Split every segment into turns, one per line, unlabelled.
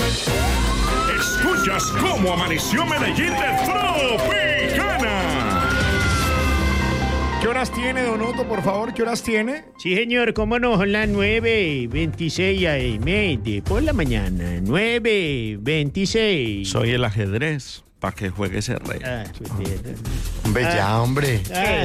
Escuchas cómo amaneció Medellín de Tropicana.
¿Qué horas tiene, Don Otto, por favor? ¿Qué horas tiene?
Sí, señor, cómo no, son las 9:26 AM por la mañana, 9:26.
Soy el ajedrez, para que juegue ese rey.
Hombre, ya, hombre.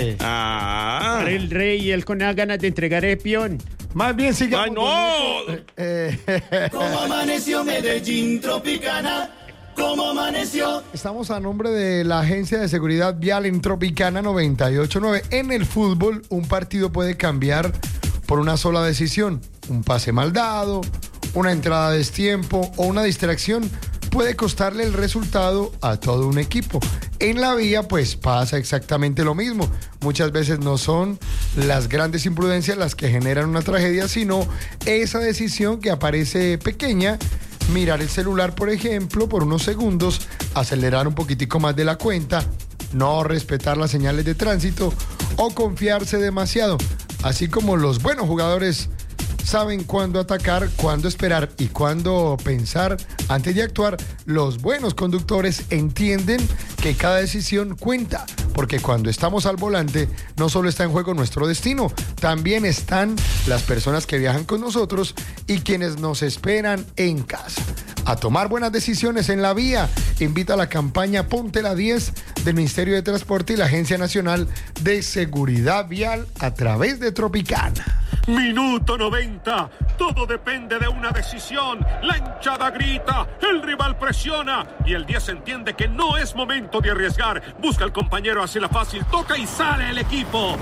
El rey y él con las ganas de entregar el peón.
Más bien sigamos.
¡Ay, no!
¿Cómo amaneció Medellín Tropicana? ¿Cómo amaneció?
Estamos a nombre de la Agencia de Seguridad Vial en Tropicana 98.9. En el fútbol, un partido puede cambiar por una sola decisión. Un pase mal dado, una entrada a destiempo o una distracción puede costarle el resultado a todo un equipo. En la vía, pues pasa exactamente lo mismo. Muchas veces no son las grandes imprudencias las que generan una tragedia, sino esa decisión que aparece pequeña. Mirar el celular, por ejemplo, por unos segundos, acelerar un poquitico más de la cuenta, no respetar las señales de tránsito o confiarse demasiado. Así como los buenos jugadores saben cuándo atacar, cuándo esperar y cuándo pensar antes de actuar, los buenos conductores entienden que cada decisión cuenta, porque cuando estamos al volante no solo está en juego nuestro destino, también están las personas que viajan con nosotros y quienes nos esperan en casa. A tomar buenas decisiones en la vía, invita a la campaña Ponte la 10 del Ministerio de Transporte y la Agencia Nacional de Seguridad Vial a través de Tropicana.
Minuto 90. Todo depende de una decisión. La hinchada grita, el rival presiona y el 10 entiende que no es momento de arriesgar. Busca al compañero, hace la fácil, toca y sale el equipo.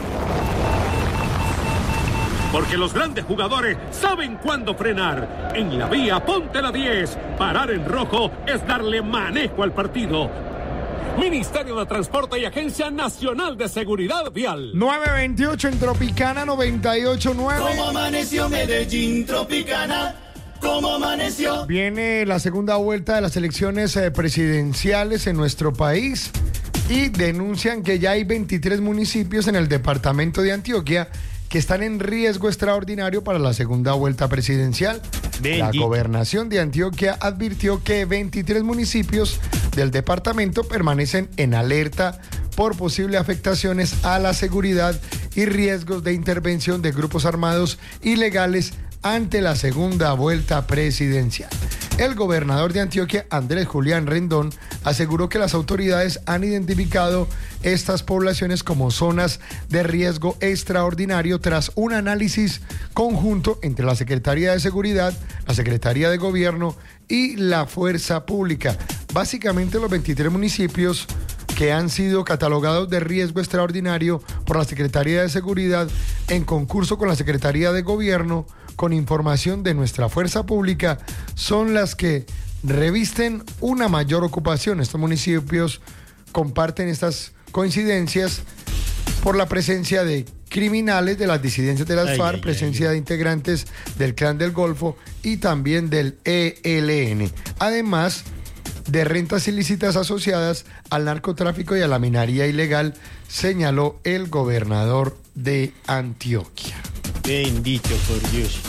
Porque los grandes jugadores saben cuándo frenar. En la vía, ponte la 10. Parar en rojo es darle manejo al partido. Ministerio de Transporte y Agencia Nacional de Seguridad Vial.
9:28 en Tropicana 98.9.
¿Cómo amaneció Medellín Tropicana? ¿Cómo amaneció?
Viene la segunda vuelta de las elecciones presidenciales en nuestro país y denuncian que ya hay 23 municipios en el departamento de Antioquia que están en riesgo extraordinario para la segunda vuelta presidencial. La gobernación de Antioquia advirtió que 23 municipios del departamento permanecen en alerta por posibles afectaciones a la seguridad y riesgos de intervención de grupos armados ilegales ante la segunda vuelta presidencial. El gobernador de Antioquia, Andrés Julián Rendón, aseguró que las autoridades han identificado estas poblaciones como zonas de riesgo extraordinario tras un análisis conjunto entre la Secretaría de Seguridad, la Secretaría de Gobierno y la Fuerza Pública. Básicamente los 23 municipios que han sido catalogados de riesgo extraordinario por la Secretaría de Seguridad en concurso con la Secretaría de Gobierno, con información de nuestra Fuerza Pública, son las que revisten una mayor ocupación. Estos municipios comparten estas coincidencias por la presencia de criminales de las disidencias de las FARC, presencia de integrantes del Clan del Golfo y también del ELN. Además de rentas ilícitas asociadas al narcotráfico y a la minería ilegal, señaló el gobernador de Antioquia.
Bendito por Dios.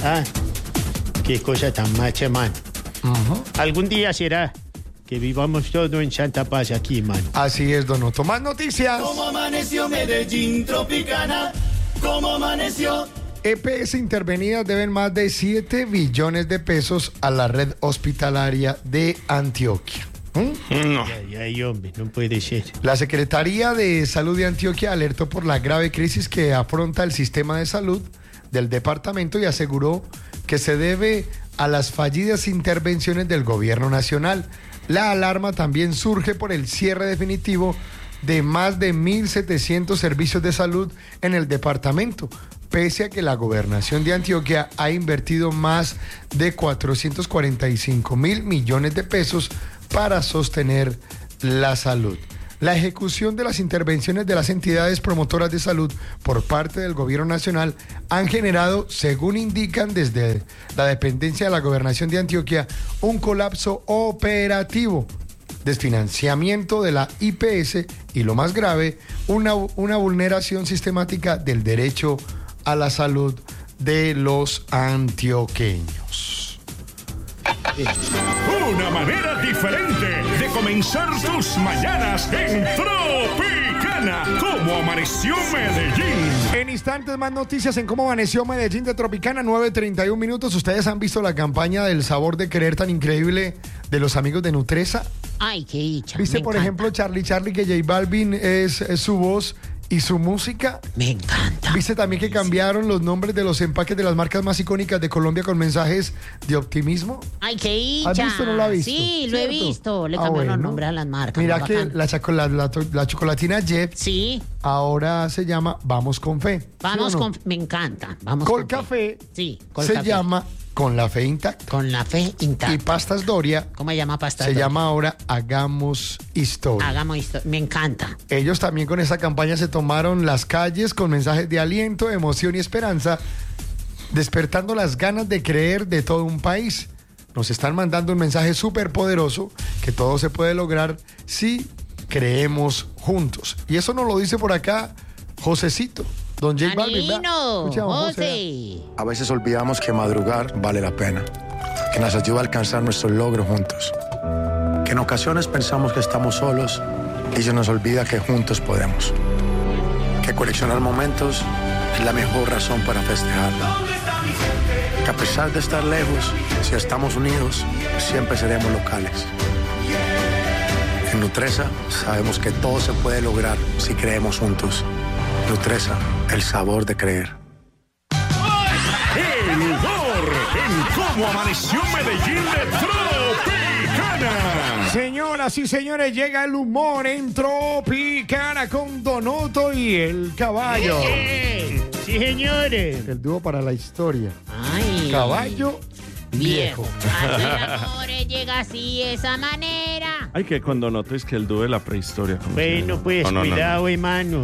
Qué cosa tan macha, man. Algún día será que vivamos todo en santa paz aquí, man.
Así es, don Otto. Más noticias.
¿Cómo amaneció Medellín Tropicana? ¿Cómo amaneció?
EPS intervenidas deben más de 7 billones de pesos a la red hospitalaria de Antioquia.
No.
Ay, hombre, no puede ser.
La Secretaría de Salud de Antioquia alertó por la grave crisis que afronta el sistema de salud del departamento y aseguró que se debe a las fallidas intervenciones del gobierno nacional. La alarma también surge por el cierre definitivo de más de 1.700 servicios de salud en el departamento, pese a que la gobernación de Antioquia ha invertido más de 445.000 millones de pesos para sostener la salud. La ejecución de las intervenciones de las entidades promotoras de salud por parte del gobierno nacional han generado, según indican desde la dependencia de la gobernación de Antioquia, un colapso operativo, desfinanciamiento de la IPS y, lo más grave, una vulneración sistemática del derecho a la salud de los antioqueños.
Una manera diferente de comenzar tus mañanas en Tropicana. ¿Cómo amaneció Medellín?
En instantes más noticias en cómo amaneció Medellín de Tropicana, 9:31 minutos. ¿Ustedes han visto la campaña del sabor de querer tan increíble de los amigos de Nutresa?
Ay, qué dicha.
¿Viste,
me
por
encanta.
ejemplo, Charlie, que J Balvin es su voz y su música?
Me encanta.
¿Viste también que cambiaron los nombres de los empaques de las marcas más icónicas de Colombia con mensajes de optimismo?
Ay, qué dicha.
¿Has visto o no lo has visto?
Sí, lo he
¿Cierto?
visto. Le
Ah,
cambiaron
bueno.
los nombres a las marcas.
Mira
muy
que
bacano.
la chocolatina Jet
Sí,
ahora se llama Vamos con Fe. ¿sí
vamos
o no?
con... Me encanta. Vamos
Col
con
Café
Sí, Col
se
Café.
llama Con la Fe Intacta.
Con la fe intacta.
Y Pastas Doria
¿Cómo se llama pasta?
se llama ahora Hagamos Historia.
Hagamos esto. Me encanta.
Ellos también con esa campaña se tomaron las calles con mensajes de aliento, emoción y esperanza, despertando las ganas de creer de todo un país. Nos están mandando un mensaje súper poderoso que todo se puede lograr si creemos juntos. Y eso nos lo dice por acá Josecito, don J Balvin. vea.
Anino,
Escuchamos, José.
José.
A veces olvidamos que madrugar vale la pena, que nos ayuda a alcanzar nuestros logros juntos, que en ocasiones pensamos que estamos solos y se nos olvida que juntos podemos, que coleccionar momentos es la mejor razón para festejarlo, que a pesar de estar lejos, si estamos unidos, siempre seremos locales. En Nutresa sabemos que todo se puede lograr si creemos juntos. Nutresa, el sabor de creer.
El humor en cómo amaneció Medellín de Tropicana.
Señoras y señores, llega el humor en Tropicana con Donoto y el caballo.
Sí, señores.
El dúo para la historia.
Ay.
Caballo viejo.
Así el amor llega así, esa manera.
Ay, que cuando notes que el dúo de la prehistoria. ¿cómo se
Bueno,
llama?
pues,
No.
cuidado, hermano.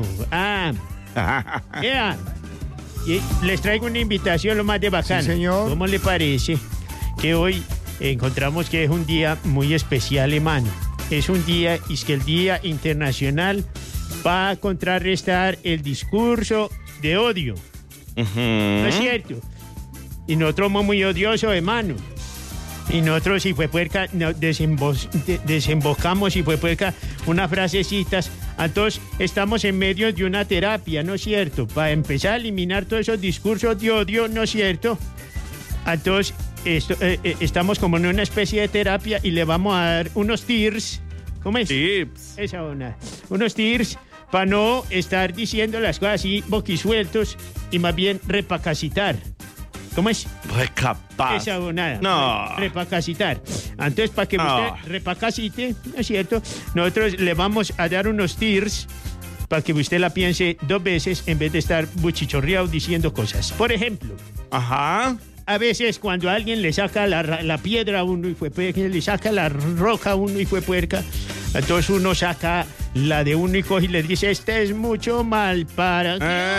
Vea. Y les traigo una invitación lo más de bacano.
Sí, señor.
¿Cómo le parece que hoy encontramos que es un día muy especial, hermano? Es un día, es que el Día Internacional para contrarrestar el discurso de odio. ¿No es cierto? Y nosotros somos muy odiosos, hermano. Y nosotros, si fue puerca, desembocamos, si fue puerca, unas frasecitas. Entonces, estamos en medio de una terapia, ¿no es cierto? Para empezar a eliminar todos esos discursos de odio, ¿no es cierto? Entonces, estamos como en una especie de terapia y le vamos a dar unos tips. ¿Cómo es?
Tips.
Esa onda. Unos tips para no estar diciendo las cosas así boquisueltos y más bien repacacitar. ¿Cómo es?
Recapaz.
Esa bonada.
No.
Repacacitar. Entonces, para que
No.
usted repacacite, ¿no es cierto? Nosotros le vamos a dar unos tips para que usted la piense dos veces en vez de estar buchichorreado diciendo cosas. Por ejemplo,
Ajá.
a veces cuando alguien le saca la piedra a uno y fue puerca, le saca la roca a uno y fue puerca, entonces uno saca la de uno y coge y le dice, este es mucho mal para...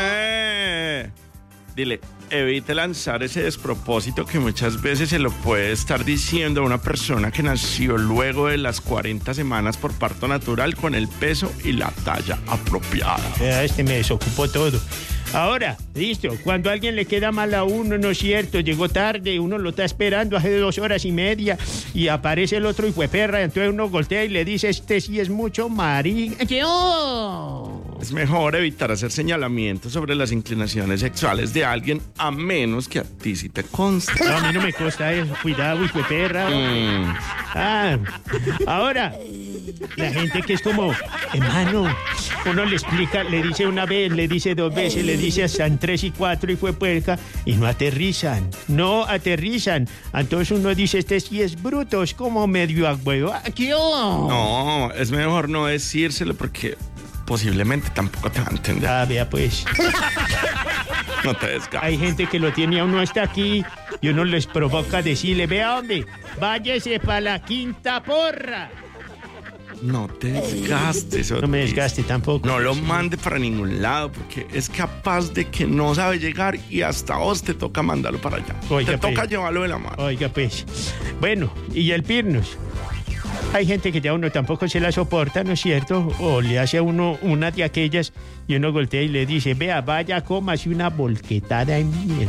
Dile, evite lanzar ese despropósito que muchas veces se lo puede estar diciendo a una persona que nació luego de las 40 semanas por parto natural con el peso y la talla apropiada.
Este me desocupó todo. Ahora, listo, cuando a alguien le queda mal a uno, no es cierto, llegó tarde, uno lo está esperando hace 2 horas y media y aparece el otro hijo de perra, entonces uno voltea y le dice, este sí es mucho marica.
Yo.
Es mejor evitar hacer señalamientos sobre las inclinaciones sexuales de alguien a menos que a ti sí te conste.
No, a mí no me consta eso, cuidado, hijo de perra. Ahora, la gente que es como, hermano, uno le explica, le dice una vez, le dice 2 veces, le dice hasta en 3 y 4 y fue puerca y no aterrizan. Entonces uno dice, este sí es bruto, es como medio agüero.
Yo.
No, es mejor no decírselo porque posiblemente tampoco te va a entender.
Vea pues.
No te desgastes.
Hay gente que lo tiene a uno hasta aquí y uno les provoca decirle, vea hombre, váyase para la quinta porra.
No te desgastes.
No me
Otis.
desgaste tampoco.
No lo mande para ningún lado porque es capaz de que no sabe llegar y hasta vos te toca mandarlo para allá.
Oiga,
te toca
pues.
llevarlo de la mano.
Oiga, pues. Bueno, y el pirnos. Hay gente que ya uno tampoco se la soporta, ¿no es cierto? O le hace a uno una de aquellas y uno voltea y le dice, vea, vaya, cómase una volquetada en miel.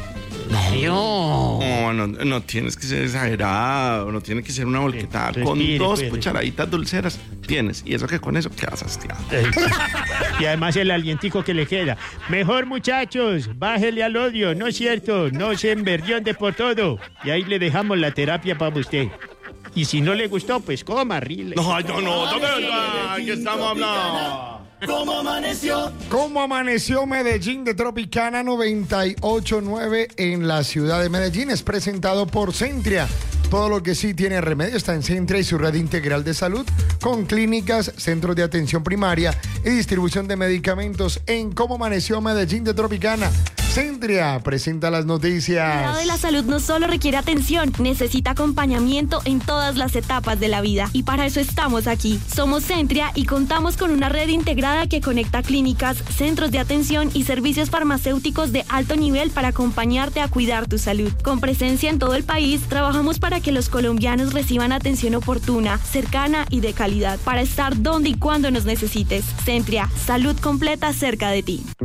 No tienes que ser exagerado, no tiene que ser una volquetada. Con
Respire,
2
pues.
cucharaditas dulceras tienes. Y eso que con eso quedas hastiado.
Y además el alientico que le queda. Mejor, muchachos, bájele al odio, ¿no es cierto? No se enverdione por todo. Y ahí le dejamos la terapia para usted. Y si no le gustó, pues coma, rile.
No, ¿qué estamos hablando?
¿Cómo amaneció?
¿Cómo amaneció Medellín de Tropicana 98.9 en la ciudad de Medellín? Es presentado por Centria. Todo lo que sí tiene remedio está en Centria y su red integral de salud, con clínicas, centros de atención primaria y distribución de medicamentos en Cómo amaneció Medellín de Tropicana. Centria presenta las noticias.
El cuidado de la salud no solo requiere atención, necesita acompañamiento en todas las etapas de la vida. Y para eso estamos aquí. Somos Centria y contamos con una red integrada que conecta clínicas, centros de atención y servicios farmacéuticos de alto nivel para acompañarte a cuidar tu salud. Con presencia en todo el país, trabajamos para que los colombianos reciban atención oportuna, cercana y de calidad, para estar donde y cuando nos necesites. Centria, salud completa cerca de ti.